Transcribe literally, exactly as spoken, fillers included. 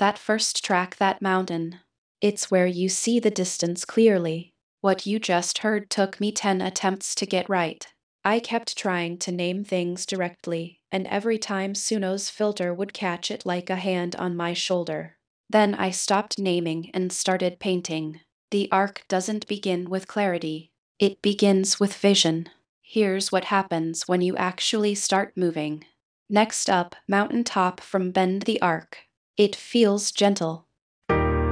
that first track, that mountain. It's where you see the distance clearly. What you just heard took me ten attempts to get right. I kept trying to name things directly, and every time Suno's filter would catch it like a hand on my shoulder. Then I stopped naming and started painting. The arc doesn't begin with clarity. It begins with vision. Here's what happens when you actually start moving. Next up, Mountaintop from Bend the Arc. It feels gentle,